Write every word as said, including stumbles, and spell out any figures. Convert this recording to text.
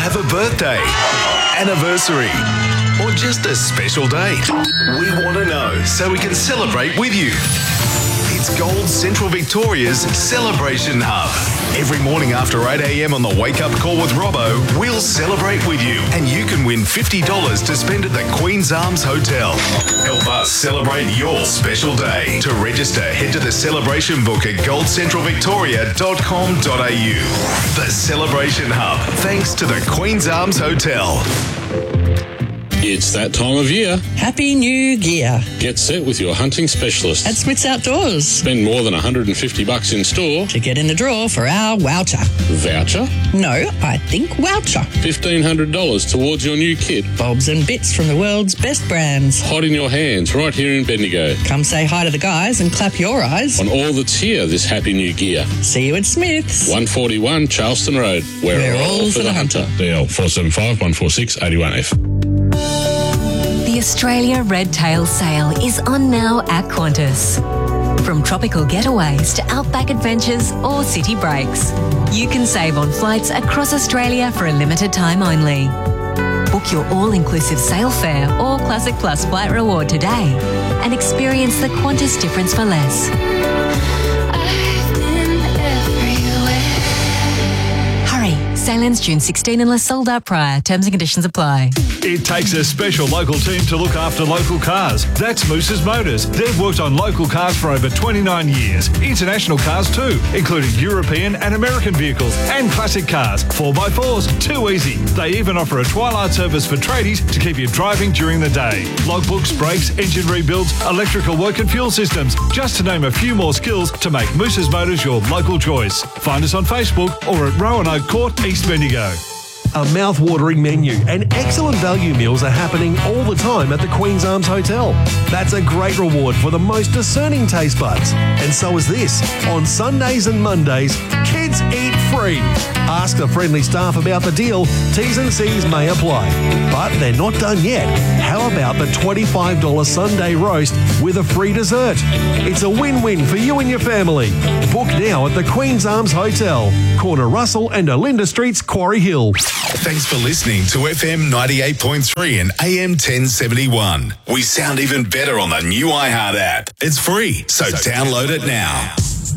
have a birthday, anniversary, or just a special date? We want to know so we can celebrate with you. It's Gold Central Victoria's Celebration Hub. Every morning after eight a.m. on the Wake Up Call with Robbo, we'll celebrate with you and you can win fifty dollars to spend at the Queen's Arms Hotel. Help us celebrate your special day. To register, head to the celebration book at gold central victoria dot com dot a u. The Celebration Hub, thanks to the Queen's Arms Hotel. It's that time of year. Happy New Gear. Get set with your hunting specialist. At Smith's Outdoors. Spend more than one hundred fifty bucks in store to get in the draw for our voucher. Voucher? No, I think voucher. fifteen hundred dollars towards your new kit. Bobs and bits from the world's best brands. Hot in your hands right here in Bendigo. Come say hi to the guys and clap your eyes on all that's here this Happy New Gear. See you at Smith's. one forty-one Charleston Road. We're, We're all, all for the hunter. hunter. D L four seven five, one four six, eight one F. The Australia Red Tail Sale is on now at Qantas. From tropical getaways to outback adventures or city breaks, you can save on flights across Australia for a limited time only. Book your all-inclusive sale fare or Classic Plus flight reward today and experience the Qantas difference for less. I've been everywhere. Hurry, sale ends June sixteenth unless sold out prior. Terms and conditions apply. It takes a special local team to look after local cars. That's Moose's Motors. They've worked on local cars for over twenty-nine years. International cars too, including European and American vehicles and classic cars. four by fours, too easy. They even offer a twilight service for tradies to keep you driving during the day. Logbooks, brakes, engine rebuilds, electrical work and fuel systems. Just to name a few more skills to make Moose's Motors your local choice. Find us on Facebook or at Roanoke Court, East Bendigo. A mouth-watering menu and excellent value meals are happening all the time at the Queen's Arms Hotel. That's a great reward for the most discerning taste buds. And so is this. On Sundays and Mondays, kids eat free. Ask the friendly staff about the deal. T's and C's may apply. But they're not done yet. How about the twenty-five dollars Sunday roast with a free dessert? It's a win-win for you and your family. Book now at the Queen's Arms Hotel, corner Russell and Olinda Streets, Quarry Hill. Thanks for listening to F M ninety-eight point three and A M ten seventy-one. We sound even better on the new iHeart app. It's free, so download it now.